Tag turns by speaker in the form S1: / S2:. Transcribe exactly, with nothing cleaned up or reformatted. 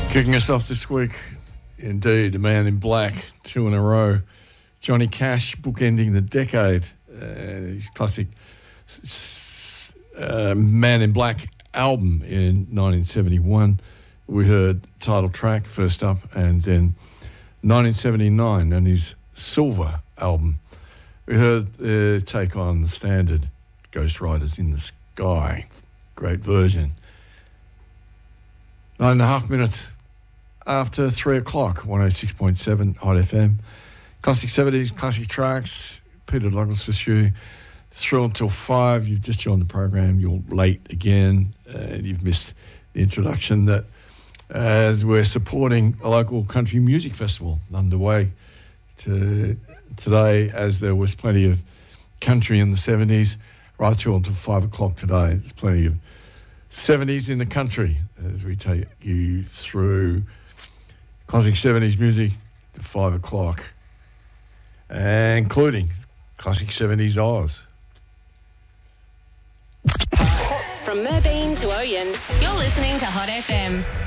S1: Kicking us off this week, indeed, a man in black, two in a row. Johnny Cash bookending the decade. Uh, his classic uh, Man in Black album in nineteen seventy-one. We heard title track first up, and then nineteen seventy-nine and his Silver album. We heard uh, take on the standard Ghost Riders in the Sky. Great version. Nine and a half minutes after three o'clock, one oh six point seven Hot F M. Classic seventies, classic tracks. Peter Douglas with you. Through until five. You've just joined the program. You're late again, and you've missed the introduction that as we're supporting a local country music festival underway to today, as there was plenty of country in the seventies, right through until five o'clock today. There's plenty of seventies in the country as we take you through classic seventies music to five o'clock, including classic seventies Oz.
S2: From Merbeen to Oyen, you're listening to Hot F M.